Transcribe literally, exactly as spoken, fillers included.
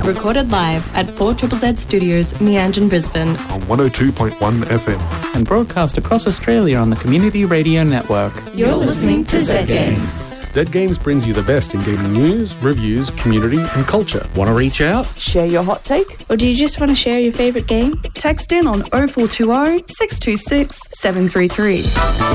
Recorded live at four Z Z Studios, Meanjin, Brisbane. On one oh two point one F M. And broadcast across Australia on the Community Radio Network. You're listening to Z Games. Z Games brings you the best in gaming news, reviews, community and culture. Want to reach out? Share your hot take? Or do you just want to share your favourite game? Text in on oh four two oh, six two six, seven three three.